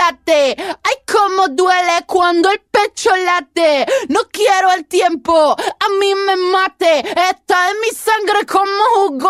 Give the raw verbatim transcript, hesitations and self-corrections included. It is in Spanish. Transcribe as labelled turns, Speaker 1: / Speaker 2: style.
Speaker 1: date. Ay, cómo duele cuando el pecho late. No quiero el tiempo, a mí me mate. Esta es mi sangre como jugo